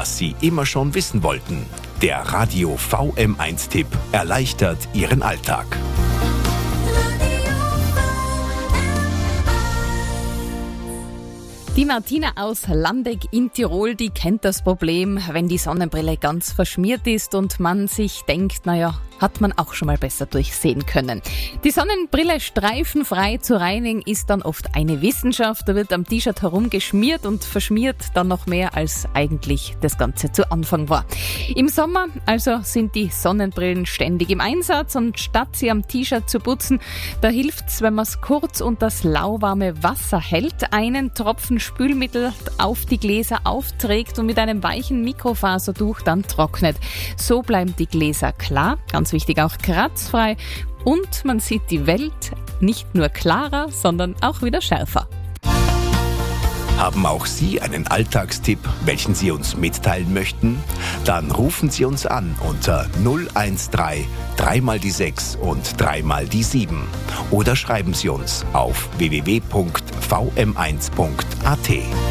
was Sie immer schon wissen wollten. Der Radio VM1-Tipp erleichtert Ihren Alltag. Die Martina aus Landeck in Tirol, die kennt das Problem, wenn die Sonnenbrille ganz verschmiert ist und man sich denkt, naja, hat man auch schon mal besser durchsehen können. Die Sonnenbrille streifenfrei zu reinigen ist dann oft eine Wissenschaft. Da wird am T-Shirt herumgeschmiert und verschmiert dann noch mehr, als eigentlich das Ganze zu Anfang war. Im Sommer also sind die Sonnenbrillen ständig im Einsatz und statt sie am T-Shirt zu putzen, da hilft's, wenn man es kurz unter das lauwarme Wasser hält, einen Tropfen Spülmittel auf die Gläser aufträgt und mit einem weichen Mikrofasertuch dann trocknet. So bleiben die Gläser klar, ganz wichtig auch kratzfrei, und man sieht die Welt nicht nur klarer, sondern auch wieder schärfer. Haben auch Sie einen Alltagstipp, welchen Sie uns mitteilen möchten? Dann rufen Sie uns an unter 013 3 mal die 6 und 3 mal die 7 oder schreiben Sie uns auf www.vm1.at.